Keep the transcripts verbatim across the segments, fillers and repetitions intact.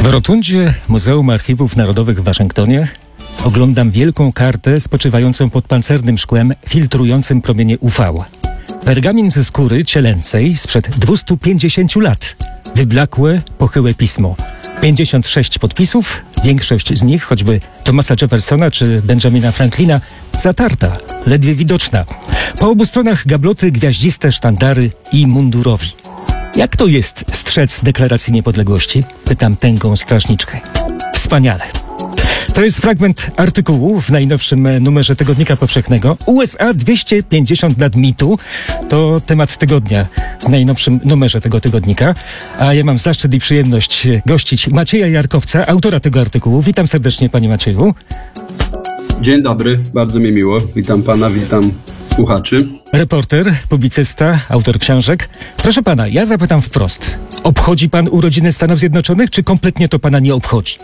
W rotundzie Muzeum Archiwów Narodowych w Waszyngtonie oglądam wielką kartę spoczywającą pod pancernym szkłem filtrującym promienie U V. Pergamin ze skóry cielęcej sprzed dwustu pięćdziesięciu lat. Wyblakłe, pochyłe pismo. pięćdziesiąt sześć podpisów, większość z nich, choćby Thomasa Jeffersona czy Benjamina Franklina, zatarta, ledwie widoczna. Po obu stronach gabloty, gwiaździste sztandary i mundurowi. Jak to jest strzec Deklaracji Niepodległości? Pytam tęgą strażniczkę. Wspaniale. To jest fragment artykułu w najnowszym numerze Tygodnika Powszechnego. U S A dwieście pięćdziesiąt lat mitu to temat tygodnia w najnowszym numerze tego tygodnika. A ja mam zaszczyt i przyjemność gościć Macieja Jarkowca, autora tego artykułu. Witam serdecznie, panie Macieju. Dzień dobry, bardzo mi miło. Witam pana, witam słuchaczy. Reporter, publicysta, autor książek. Proszę pana, ja zapytam wprost. Obchodzi pan urodziny Stanów Zjednoczonych, czy kompletnie to pana nie obchodzi?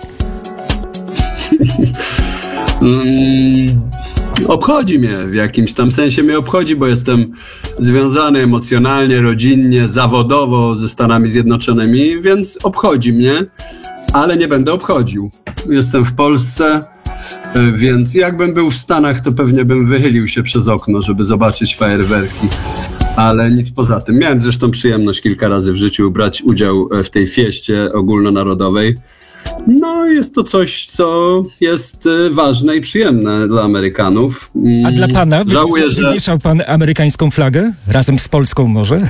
Hmm, obchodzi mnie, w jakimś tam sensie mnie obchodzi, bo jestem związany emocjonalnie, rodzinnie, zawodowo ze Stanami Zjednoczonymi, więc obchodzi mnie, ale nie będę obchodził. Jestem w Polsce, więc jakbym był w Stanach, to pewnie bym wychylił się przez okno, żeby zobaczyć fajerwerki, ale nic poza tym. Miałem zresztą przyjemność kilka razy w życiu brać udział w tej fieście ogólnonarodowej. No, jest to coś, co jest ważne i przyjemne dla Amerykanów. A dla pana? Żałuję, że... Wywieszał pan amerykańską flagę? Razem z Polską może?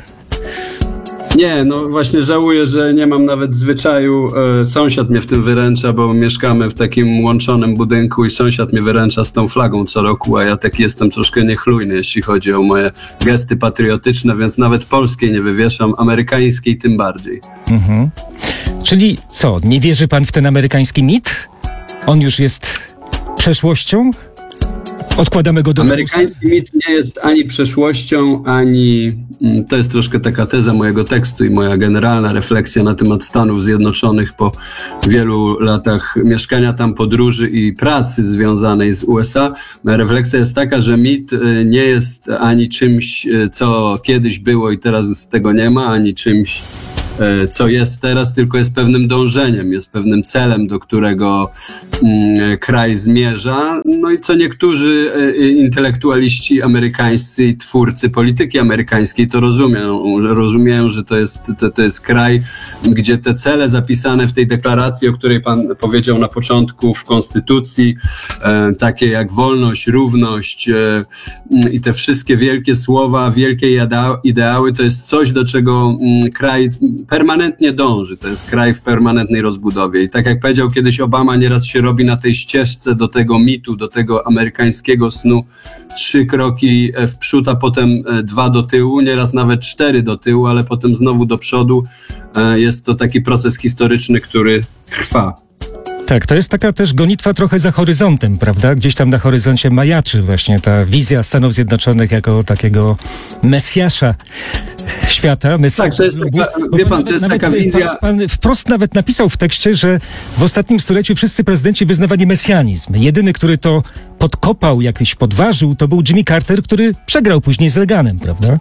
Nie, no właśnie żałuję, że nie mam nawet zwyczaju. E, sąsiad mnie w tym wyręcza, bo mieszkamy w takim łączonym budynku i sąsiad mnie wyręcza z tą flagą co roku, a ja taki jestem troszkę niechlujny, jeśli chodzi o moje gesty patriotyczne, więc nawet polskiej nie wywieszam, amerykańskiej tym bardziej. Mhm. Czyli co, nie wierzy pan w ten amerykański mit? On już jest przeszłością? Odkładamy go do Amerykański mit nie jest ani przeszłością, ani... To jest troszkę taka teza mojego tekstu i moja generalna refleksja na temat Stanów Zjednoczonych po wielu latach mieszkania tam, podróży i pracy związanej z U S A. Moja refleksja jest taka, że mit nie jest ani czymś, co kiedyś było i teraz tego nie ma, ani czymś, co jest teraz, tylko jest pewnym dążeniem, jest pewnym celem, do którego mm, kraj zmierza. No i co niektórzy e, intelektualiści amerykańscy i twórcy polityki amerykańskiej to rozumieją. Rozumieją, że to jest, to, to jest kraj, gdzie te cele zapisane w tej deklaracji, o której pan powiedział na początku, w konstytucji, e, takie jak wolność, równość e, i te wszystkie wielkie słowa, wielkie ideały, to jest coś, do czego mm, kraj permanentnie dąży. To jest kraj w permanentnej rozbudowie. I tak jak powiedział kiedyś Obama, nieraz się robi na tej ścieżce do tego mitu, do tego amerykańskiego snu trzy kroki w przód, a potem dwa do tyłu, nieraz nawet cztery do tyłu, ale potem znowu do przodu. Jest to taki proces historyczny, który trwa. Tak, to jest taka też gonitwa trochę za horyzontem, prawda? Gdzieś tam na horyzoncie majaczy właśnie ta wizja Stanów Zjednoczonych jako takiego mesjasza świata. Mesjasza tak, to jest globu. taka, wie pan, to jest nawet, taka wizja... Pan, pan wprost nawet napisał w tekście, że w ostatnim stuleciu wszyscy prezydenci wyznawali mesjanizm. Jedyny, który to podkopał, jakiś podważył, to był Jimmy Carter, który przegrał później z Reaganem, prawda?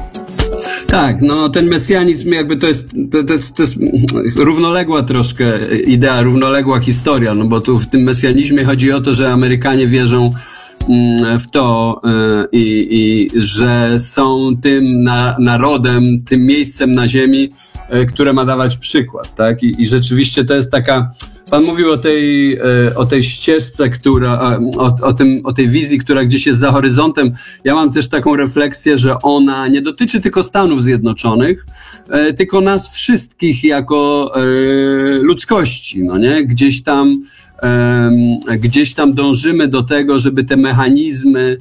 Tak, no ten mesjanizm jakby to jest, to, to, to jest równoległa troszkę idea, równoległa historia, no bo tu w tym mesjanizmie chodzi o to, że Amerykanie wierzą w to i, i że są tym na, narodem, tym miejscem na ziemi, które ma dawać przykład, tak? I, i rzeczywiście to jest taka... Pan mówił o tej, o tej ścieżce, która, o, o, tym, o tej wizji, która gdzieś jest za horyzontem. Ja mam też taką refleksję, że ona nie dotyczy tylko Stanów Zjednoczonych, tylko nas wszystkich jako e, ludzkości, no nie? Gdzieś tam, e, gdzieś tam dążymy do tego, żeby te mechanizmy,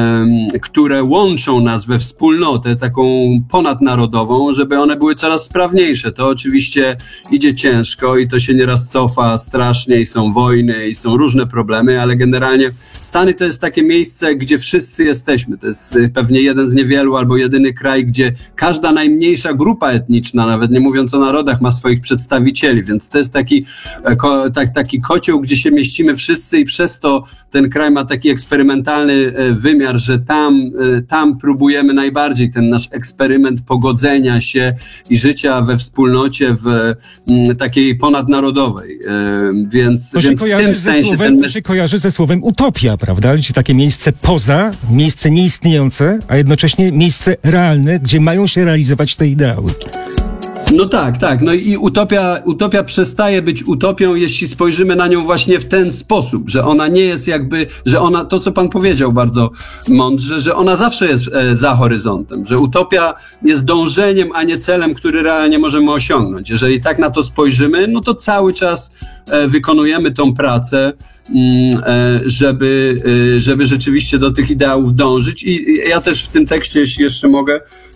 które łączą nas we wspólnotę taką ponadnarodową, żeby one były coraz sprawniejsze. To oczywiście idzie ciężko i to się nieraz cofa strasznie i są wojny i są różne problemy, ale generalnie Stany to jest takie miejsce, gdzie wszyscy jesteśmy. To jest pewnie jeden z niewielu albo jedyny kraj, gdzie każda najmniejsza grupa etniczna, nawet nie mówiąc o narodach, ma swoich przedstawicieli, więc to jest taki, ko, tak, taki kocioł, gdzie się mieścimy wszyscy i przez to ten kraj ma taki eksperymentalny wymiar wymiar, że tam, tam próbujemy najbardziej ten nasz eksperyment pogodzenia się i życia we wspólnocie w takiej ponadnarodowej. Więc, to się więc w kojarzy tym ze sensie słowem, ten... to się kojarzy ze słowem utopia, prawda? Czyli takie miejsce poza, miejsce nieistniejące, a jednocześnie miejsce realne, gdzie mają się realizować te ideały. No tak, tak. No i utopia, utopia przestaje być utopią, jeśli spojrzymy na nią właśnie w ten sposób, że ona nie jest jakby, że ona, to co pan powiedział bardzo mądrze, że ona zawsze jest e, za horyzontem, że utopia jest dążeniem, a nie celem, który realnie możemy osiągnąć. Jeżeli tak na to spojrzymy, no to cały czas e, wykonujemy tą pracę, mm, e, żeby, e, żeby rzeczywiście do tych ideałów dążyć. I, i ja też w tym tekście, jeśli jeszcze mogę,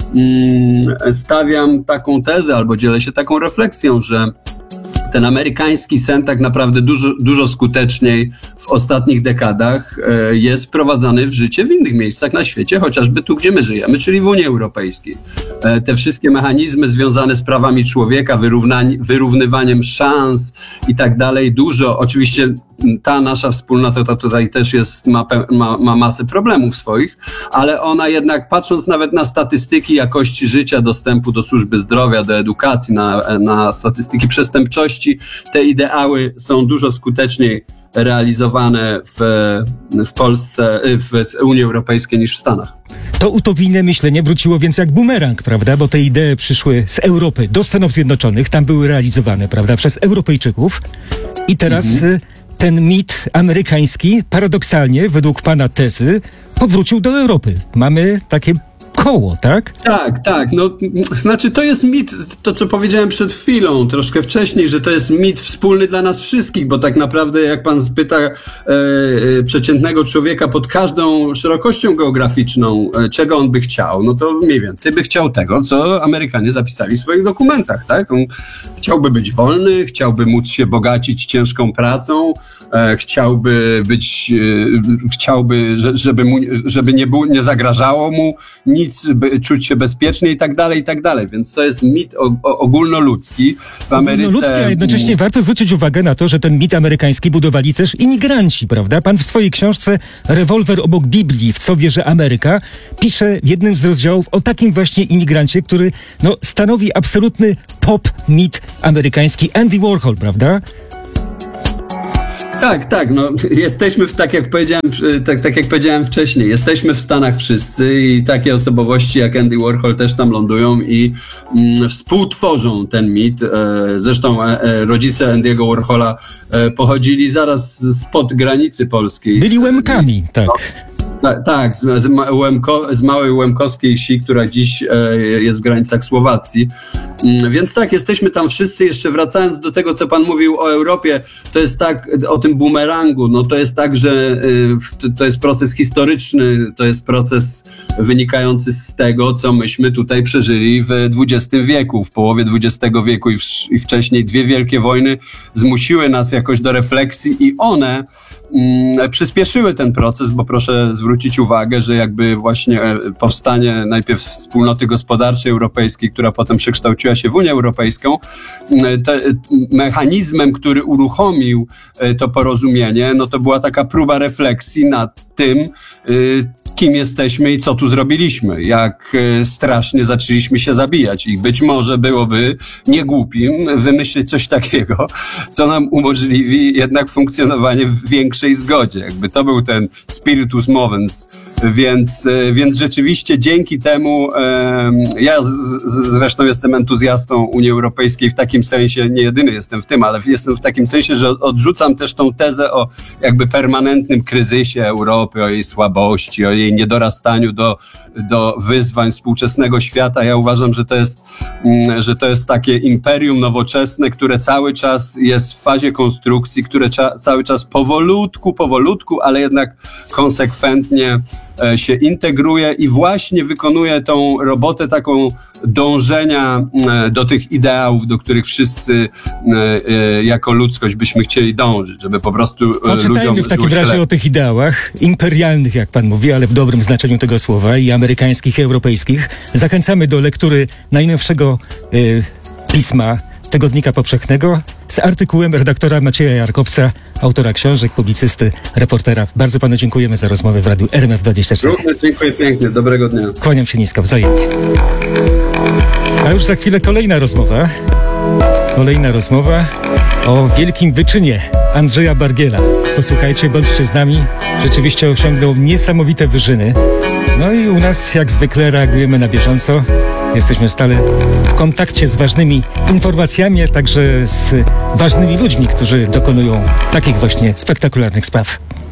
mm, stawiam taką tezę, albo dzielę się taką refleksją, że ten amerykański sen tak naprawdę dużo, dużo skuteczniej w ostatnich dekadach e, jest wprowadzany w życie w innych miejscach na świecie, chociażby tu, gdzie my żyjemy, czyli w Unii Europejskiej. E, te wszystkie mechanizmy związane z prawami człowieka, wyrównywaniem szans i tak dalej, dużo, oczywiście ta nasza wspólnota to tutaj też jest, ma, ma, ma masę problemów swoich, ale ona jednak, patrząc nawet na statystyki jakości życia, dostępu do służby zdrowia, do edukacji, na, na statystyki przestępczości, te ideały są dużo skuteczniej realizowane w, w Polsce, w Unii Europejskiej niż w Stanach. To utopijne myślenie wróciło więc jak bumerang, prawda? Bo te idee przyszły z Europy do Stanów Zjednoczonych, tam były realizowane, prawda, przez Europejczyków i teraz mhm. ten mit amerykański paradoksalnie, według pana tezy, powrócił do Europy. Mamy takie koło, tak? Tak, tak. No, znaczy to jest mit, to co powiedziałem przed chwilą, troszkę wcześniej, że to jest mit wspólny dla nas wszystkich, bo tak naprawdę jak pan spyta e, e, przeciętnego człowieka pod każdą szerokością geograficzną, e, czego on by chciał, no to mniej więcej by chciał tego, co Amerykanie zapisali w swoich dokumentach, tak? On chciałby być wolny, chciałby móc się bogacić ciężką pracą, e, chciałby być, e, chciałby, żeby, mu, żeby nie, był, nie zagrażało mu nic, by czuć się bezpiecznie i tak dalej, i tak dalej. Więc to jest mit o, o, ogólnoludzki w Ameryce. Ogólnoludzki, a jednocześnie warto zwrócić uwagę na to, że ten mit amerykański budowali też imigranci, prawda? Pan w swojej książce Rewolwer obok Biblii, w co wierzy Ameryka, pisze w jednym z rozdziałów o takim właśnie imigrancie, który no, stanowi absolutny pop mit amerykański. Andy Warhol, prawda? Tak, tak, no jesteśmy w, tak jak powiedziałem, tak, tak jak powiedziałem wcześniej, jesteśmy w Stanach wszyscy i takie osobowości jak Andy Warhol też tam lądują i mm, współtworzą ten mit. E, zresztą e, rodzice Andy'ego Warhola e, pochodzili zaraz spod granicy polskiej. Byli Łemkami, tak. Ta, tak, z, z, ma, Łemko, z małej łemkowskiej wsi, która dziś e, jest w granicach Słowacji. Mm, więc tak, jesteśmy tam wszyscy. Jeszcze wracając do tego, co pan mówił o Europie, to jest tak, o tym bumerangu, no to jest tak, że y, to jest proces historyczny, to jest proces wynikający z tego, co myśmy tutaj przeżyli w dwudziestym wieku, w połowie dwudziestego wieku i, w, i wcześniej dwie wielkie wojny zmusiły nas jakoś do refleksji i one mm, przyspieszyły ten proces, bo proszę zwrócić uwagę, że jakby właśnie powstanie najpierw wspólnoty gospodarczej europejskiej, która potem przekształciła się w Unię Europejską, te, mechanizmem, który uruchomił to porozumienie, no to była taka próba refleksji nad tym, kim jesteśmy i co tu zrobiliśmy, jak strasznie zaczęliśmy się zabijać i być może byłoby niegłupim wymyślić coś takiego, co nam umożliwi jednak funkcjonowanie w większej zgodzie. Jakby to był ten spiritus movens, więc, więc rzeczywiście dzięki temu, ja z, z, zresztą jestem entuzjastą Unii Europejskiej w takim sensie, nie jedyny jestem w tym, ale jestem w takim sensie, że odrzucam też tą tezę o jakby permanentnym kryzysie Europy, o jej słabości, o jej niedorastaniu do, do wyzwań współczesnego świata. Ja uważam, że to jest, że to jest takie imperium nowoczesne, które cały czas jest w fazie konstrukcji, które cza, cały czas powolutku, powolutku, ale jednak konsekwentnie się integruje i właśnie wykonuje tą robotę taką dążenia do tych ideałów, do których wszyscy jako ludzkość byśmy chcieli dążyć, żeby po prostu Poczytajmy ludziom w takim razie o tych ideałach imperialnych, jak pan mówi, ale w dobrym znaczeniu tego słowa, i amerykańskich, i europejskich. Zachęcamy do lektury najnowszego y, pisma z Tygodnika Powszechnego, z artykułem redaktora Macieja Jarkowca, autora książek, publicysty, reportera. Bardzo panu dziękujemy za rozmowę w Radiu R M F dwadzieścia cztery. Również dziękuję pięknie. Dobrego dnia. Kłaniam się nisko, wzajemnie. A już za chwilę kolejna rozmowa. Kolejna rozmowa o wielkim wyczynie Andrzeja Bargiela. Posłuchajcie, bądźcie z nami. Rzeczywiście osiągnął niesamowite wyżyny. No i u nas jak zwykle reagujemy na bieżąco. Jesteśmy stale w kontakcie z ważnymi informacjami, a także z ważnymi ludźmi, którzy dokonują takich właśnie spektakularnych spraw.